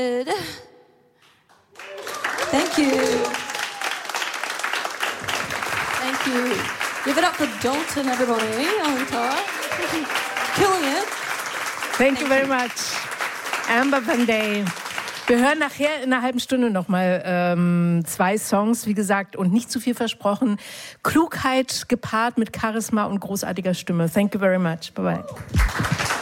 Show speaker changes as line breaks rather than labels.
Thank you. Thank you. Give it up for Dalton, everybody, on guitar. Killing it.
Thank you very much. Amber Van Day. Wir hören nachher in einer halben Stunde nochmal 2 Songs, wie gesagt, und nicht zu viel versprochen. Klugheit gepaart mit Charisma und großartiger Stimme. Thank you very much. Bye-bye.